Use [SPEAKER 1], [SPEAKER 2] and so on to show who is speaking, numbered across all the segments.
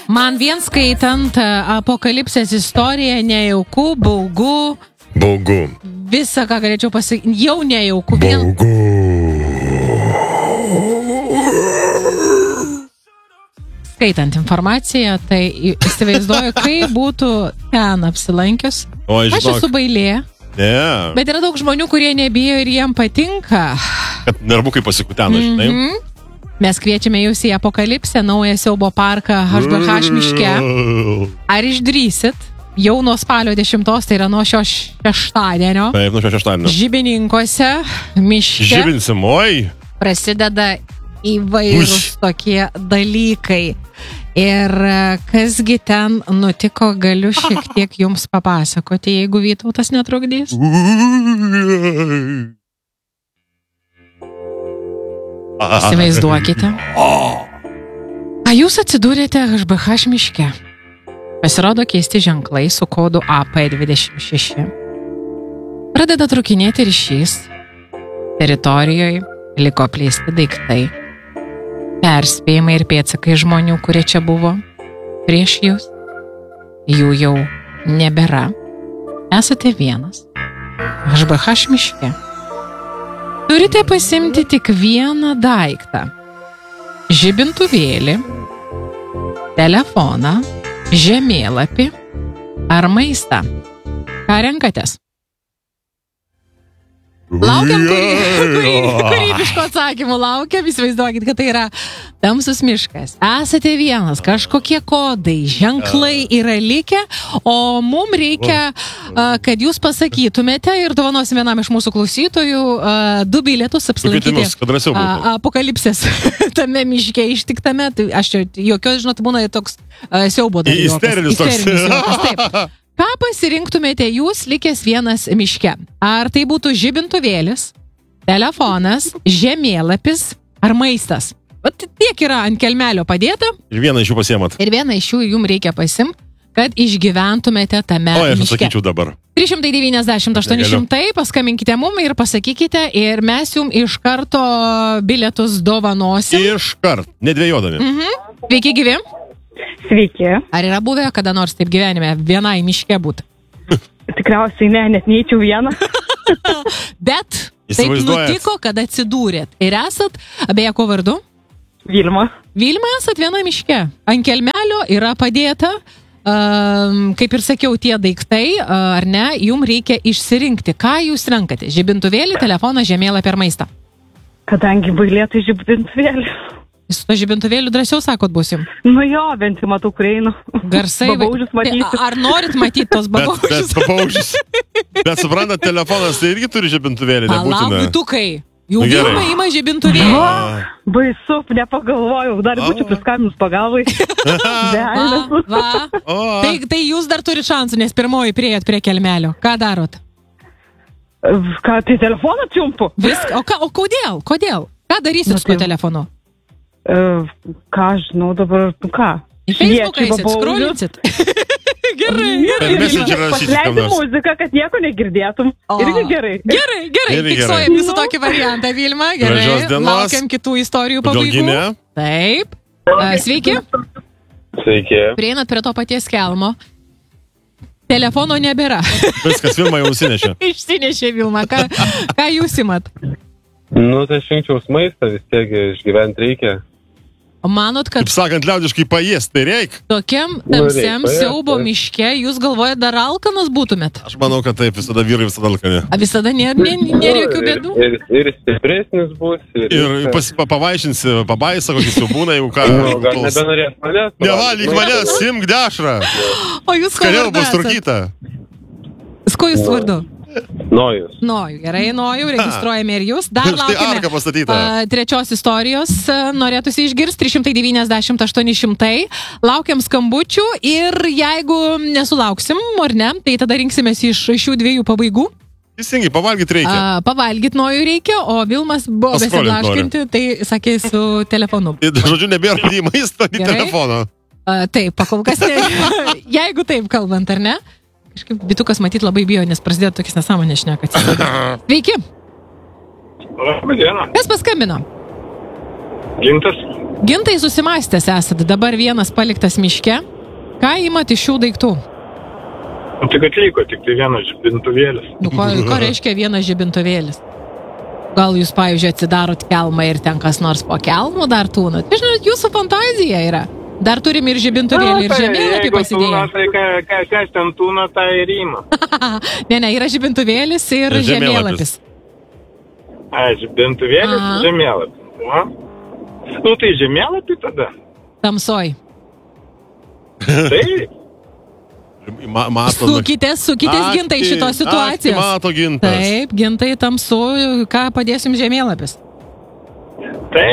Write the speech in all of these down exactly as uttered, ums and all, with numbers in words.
[SPEAKER 1] Man vien skaitant apokalipsės istoriją nejauku, baugu.
[SPEAKER 2] Baugu.
[SPEAKER 1] Visą, ką galėčiau pasakyti, jau nejauku. Vien...
[SPEAKER 2] Baugu.
[SPEAKER 1] Skaitant informaciją, tai įsivaizduoju, kaip būtų ten apsilankius.
[SPEAKER 2] O, žinok,
[SPEAKER 1] aš esu bailė.
[SPEAKER 2] Ne.
[SPEAKER 1] Bet yra daug žmonių, kurie nebijo ir jiem patinka.
[SPEAKER 2] Kad nervukai pasikutena, žinai.
[SPEAKER 1] Mm-hmm. Mes kviečiame jūs į Apokalipsę, naują siaubo parką H B H miške. Ar išdrysit? Jau nuo spalio dešimtos, tai yra nuo šio šeštadienio.
[SPEAKER 2] Taip, nuo šio šeštadienio.
[SPEAKER 1] Žibininkuose, miške.
[SPEAKER 2] Žibinsim, oi.
[SPEAKER 1] Prasideda įvairūs Uš. tokie dalykai. Ir kasgi ten nutiko, galiu šiek tiek jums papasakoti, jeigu Vytautas netrukdys. Įsivaizduokite. A jūs atsidūrėte H B H miške. Pasirodo keisti ženklai su kodu A P dvidešimt šeši. Pradeda trukinėti ryšys. Teritorijoje liko apleisti daiktai. Perspėjimai ir pėdsakai žmonių, kurie čia buvo prieš jūs. Jų jau nebėra. Esate vienas. H B H miške. Turite pasimti tik vieną daiktą. Žibintuvėlį, telefoną, žemėlapį ar maistą. Ką renkatės? Laukiam kūrybiško atsakymų, laukiam, įsivaizduokit, kad tai yra tamsus miškas. Esate vienas, kažkokie kodai, ženklai yra likę, o mum reikia, kad jūs pasakytumėte ir dovanosim vienam iš mūsų klausytojų du bilietus apsilankyti Apokalipsės tame miške ištiktame. Aš čia jokios, žinot, būna toks siaubo dar juokas.
[SPEAKER 2] Isterinis toks.
[SPEAKER 1] Taip. Ką pasirinktumėte jūs likęs vienas miške? Ar tai būtų žibintuvėlis, telefonas, žemėlapis ar maistas? Vat tiek yra ant kelmelio padėta.
[SPEAKER 2] Ir vieną iš jų pasiemat.
[SPEAKER 1] Ir vieną iš jų jums reikia pasimt, kad išgyventumėte tame
[SPEAKER 2] miške. O, aš
[SPEAKER 1] miške.
[SPEAKER 2] atsakyčiau dabar.
[SPEAKER 1] trys šimtai devyniasdešimt aštuoni šimtai, paskambinkite mum ir pasakykite ir mes jums iš karto bilietus dovanosim.
[SPEAKER 2] Iš kart, nedvėjodami.
[SPEAKER 1] Mhm. Sveiki gyvi.
[SPEAKER 3] Sveiki.
[SPEAKER 1] Ar yra buvę kada nors taip gyvenime vienai miške būt?
[SPEAKER 3] Tikriausiai ne, net neįčiau vieną.
[SPEAKER 1] Bet taip nutiko, kad atsidūrėt. Ir esat, abeje, ko vardu?
[SPEAKER 3] Vilma.
[SPEAKER 1] Vilma, esat viena miške. Ant kelmelio yra padėta, um, kaip ir sakiau, tie daiktai, ar ne, jums reikia išsirinkti. Ką jūs renkate? Žibintuvėlį, telefoną, žemėlapį ar maistą?
[SPEAKER 3] Kadangi bailė, tai žibintuvėlį.
[SPEAKER 1] Su to žibintuvėliu drąsiau sakot būsim?
[SPEAKER 3] Nu jo, bent jau matau, kur einu.
[SPEAKER 1] Garsai.
[SPEAKER 3] Babaužius matyti.
[SPEAKER 1] Ar norit matyti tos babaužius?
[SPEAKER 2] Bet, bet babaužius. Bet suprantat, telefonas tai irgi turi žibintuvėlį, nebūtina.
[SPEAKER 1] Palauk, Vytukai. Jau Vilma ima žibintuvėlį.
[SPEAKER 3] Baisu, nepagalvojau. Dar būčiau priskambinus pagalbai.
[SPEAKER 1] Va, va. Tai, tai jūs dar turi šansų, nes pirmoji priėjot prie kelmelio. Ką darot?
[SPEAKER 3] Ką, tai telefoną čiumpu?
[SPEAKER 1] Visk, o, ką, o kodėl? Kodėl? Ką darysit nu, su tuo telefonu?
[SPEAKER 3] Uh, ką žinau dabar, nu ką?
[SPEAKER 1] Į Facebooką eisit, skrolinsit. Gerai, gerai.
[SPEAKER 3] Pasleidai muziką, kad nieko negirdėtum. O. Irgi gerai.
[SPEAKER 1] Gerai, gerai. Fiksuojam jūsų tokį variantą, Vilma. Gerai. Laukiam kitų istorijų pabaigų. Taip. Uh, sveiki.
[SPEAKER 4] Sveiki.
[SPEAKER 1] Prieinat prie to paties kelmo. Telefono nebėra.
[SPEAKER 2] Viskas, Vilma jau užsinešė.
[SPEAKER 1] Išsinešė Vilma. Ką, ką jūs imat?
[SPEAKER 4] Nu, tai šimčiaus maistą vis tiek išgyventi reikia.
[SPEAKER 1] O manot, kad...
[SPEAKER 2] Kaip sakant, liaudiškai paėst, tai reik?
[SPEAKER 1] Tokiam tamsiam siaubo miške jūs galvojat dar alkanas būtumėt?
[SPEAKER 2] Aš manau, kad taip, visada vyrai visada alkani.
[SPEAKER 1] A visada nėra jokių bėdų?
[SPEAKER 4] Ir, ir, ir stipresnis bus. Ir,
[SPEAKER 2] ir pas, pa, pavaišinsi pabaisą, kokį subūną, jau ką...
[SPEAKER 4] Nu, gal nebenorės manęs.
[SPEAKER 2] Nevalyk manęs, simk dešrą.
[SPEAKER 1] O jūs ko vardu
[SPEAKER 2] bus turkyta.
[SPEAKER 1] Ko jūs vardu?
[SPEAKER 4] Nojus.
[SPEAKER 1] Nojų, gerai, Nojų, registruojame ir jūs. Dar laukime uh, trečios istorijos, uh, norėtųsi išgirsti trys šimtai devyniasdešimt aštuoni šimtai. Laukiam skambučių ir jeigu nesulauksim, ar ne, tai tada rinksimės iš šių dviejų pabaigų.
[SPEAKER 2] Teisingai, pavalgyt reikia.
[SPEAKER 1] Uh, pavalgyt Nojų reikia, o Vilmas buvo besiblaškinti, tai sakė su telefonu.
[SPEAKER 2] Žodžiu, nebėra nei maisto, nei telefono.
[SPEAKER 1] Uh, taip, pakol kas ne. Jeigu taip kalbant, ar ne? Kažkaip Vytukas matyt labai bijo, nes prasidėjo tokias nesąmonės šnekas. Sveiki.
[SPEAKER 4] Labą dieną.
[SPEAKER 1] Kas paskambino?
[SPEAKER 4] Gintas.
[SPEAKER 1] Gintai, susimastęs esat, dabar vienas paliktas miške. Ką imat iš šių daiktų?
[SPEAKER 4] Nu, tik atliko, tik tai vienas žibintuvėlis.
[SPEAKER 1] Nu, ko, ko reiškia vienas žibintuvėlis? Gal jūs, pavyzdžiui, atsidarot kelmą ir ten kas nors po kelmų dar tūnat? Žinot, jūsų fantazija yra. Dar turim ir žibintuvėlį, ir žemėlapį pasidėję.
[SPEAKER 4] Tūna, tai ka, ka, kas ten tūna, tai ir ima.
[SPEAKER 1] ne, ne, yra žibintuvėlis ir žemėlapis.
[SPEAKER 4] A, žibintuvėlis ir žemėlapis. Na? Nu, tai žemėlapį tada.
[SPEAKER 1] Tamsoj.
[SPEAKER 4] Taip.
[SPEAKER 2] Ma, mato,
[SPEAKER 1] sukitės, sukitės gintai šitos situacijos.
[SPEAKER 2] Mato gintas.
[SPEAKER 1] Taip, gintai tamsu, ką padėsim žemėlapis?
[SPEAKER 4] Tai,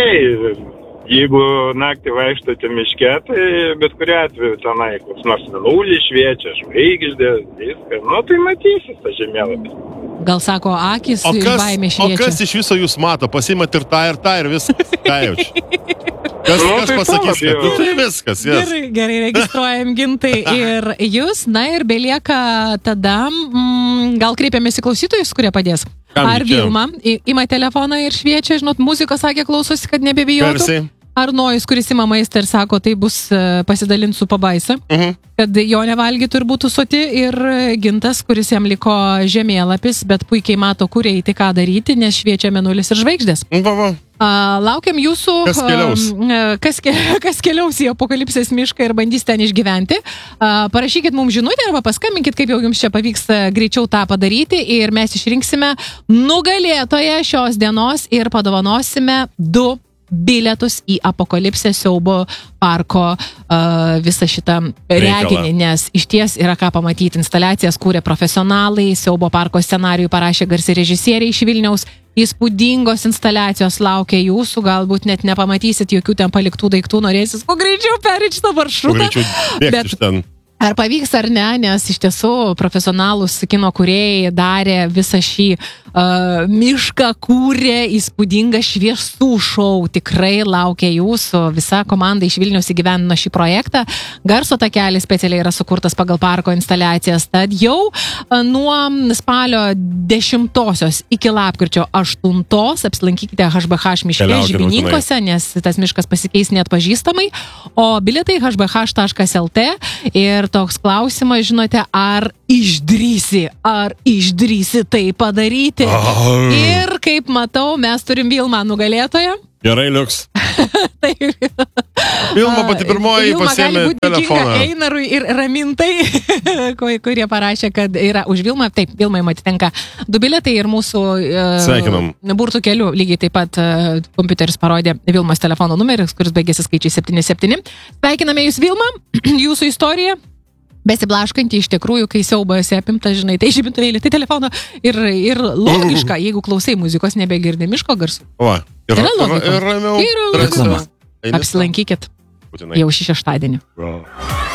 [SPEAKER 4] jeigu naktį vaikštote miške, tai bet kuriuo atveju tenai koks nors mėnulis šviečia, žvaigždės, viską, nu tai matysis tą žemėlapį.
[SPEAKER 1] Gal sako, akis
[SPEAKER 2] o
[SPEAKER 1] ir
[SPEAKER 2] kas,
[SPEAKER 1] baimė šviečia.
[SPEAKER 2] O kas iš viso jūs mato? Pasimat ir tą, ir tą, ir viskas. Ką jaučiu? Kas,
[SPEAKER 4] Nu,
[SPEAKER 2] kas
[SPEAKER 4] tai
[SPEAKER 2] pasakys,
[SPEAKER 4] taip,
[SPEAKER 2] kad nu, tai viskas, yes.
[SPEAKER 1] Gerai, gerai, registruojam gintai ir jūs, na ir belieka tada, mm, gal kreipiamės į klausytojus, kurie padės.
[SPEAKER 2] Kam
[SPEAKER 1] Ar
[SPEAKER 2] reikėjo?
[SPEAKER 1] Vilma i- ima telefoną ir šviečia, žinot, muzika sakė, klausosi, kad nebebijotų.
[SPEAKER 2] Garsiai.
[SPEAKER 1] Ar Nojus, kuris ima maistą ir sako, tai bus pasidalint su pabaisa,
[SPEAKER 2] Mhm.
[SPEAKER 1] kad jo nevalgytų ir būtų soti, ir gintas, kuris jam liko žemėlapis, bet puikiai mato, kur eiti, ką daryti, nes šviečia mėnulis ir žvaigždės.
[SPEAKER 2] Va, va.
[SPEAKER 1] A, laukiam jūsų,
[SPEAKER 2] Kas keliaus?
[SPEAKER 1] a, kas, ke, kas keliaus į apokalipsės mišką ir bandys ten išgyventi. A, parašykit mums žinutę arba paskambinkit, kaip jau jums čia pavyks a, greičiau tą padaryti, ir mes išrinksime nugalėtoją šios dienos ir padovanosime du bilietus į apokalipsės siaubo parko uh, visą šitą reginį, nes iš ties yra ką pamatyti. Instaliacijas kūrė profesionalai, siaubo parko scenarijų parašė garsi režisieriai iš Vilniaus. Įspūdingos instaliacijos laukia jūsų, galbūt net nepamatysit jokių ten paliktų daiktų, norėsis kuo greičiau perėti šitą maršrutą.
[SPEAKER 2] Greičiau bėgti
[SPEAKER 1] Bet-
[SPEAKER 2] iš ten.
[SPEAKER 1] Ar pavyks ar ne, nes iš tiesų profesionalūs kino kūrėjai darė visą šį uh, mišką, kūrė įspūdingą šviesų šou. Tikrai laukia jūsų, visa komanda iš Vilniaus įgyvendino šį projektą. Garso takelis specialiai yra sukurtas pagal parko instaliacijas. Tad jau uh, nuo spalio dešimtosios iki lapkričio aštuntos apsilankykite H B H miške
[SPEAKER 2] Keliaukit
[SPEAKER 1] Žibininkose, nes tas miškas pasikeis neatpažįstamai. O bilietai h b h taškas l t. Ir toks klausimas, žinote, ar išdrįsi, ar išdrįsi tai padaryti.
[SPEAKER 2] Ar.
[SPEAKER 1] Ir kaip matau, mes turim Vilmą nugalėtoją.
[SPEAKER 2] Gerai, liuks.
[SPEAKER 1] Tai,
[SPEAKER 2] Vilma pati pirmoji
[SPEAKER 1] Vilma gali
[SPEAKER 2] pasiėmė
[SPEAKER 1] būti dėkinga
[SPEAKER 2] telefoną.
[SPEAKER 1] Einarui ir Ramintai, ku- kurie parašė, kad yra už Vilmą. Taip, Vilmai atitenka du bilietai ir mūsų
[SPEAKER 2] Sveikinam.
[SPEAKER 1] uh, burtų kelių lygiai taip pat uh, kompiuteris parodė Vilmos telefono numeris, kuris baigėsi skaičiai septyni septyni. Sveikiname jūs, Vilma, jūsų istorija. Besiblaškanti iš tikrųjų, kai siaubas apimta, žinai, tai žibintuvėlį, tai telefono ir, ir logiška, jeigu klausai muzikos, nebegirdi miško garsų.
[SPEAKER 2] Va. Ir,
[SPEAKER 1] Yra logika.
[SPEAKER 2] ir ramiau.
[SPEAKER 1] Yra
[SPEAKER 2] drąsiau.
[SPEAKER 1] logika.
[SPEAKER 2] Eini
[SPEAKER 1] Apsilankykit
[SPEAKER 2] sau. Būtinai.
[SPEAKER 1] jau šį šeštadienį.
[SPEAKER 2] Va.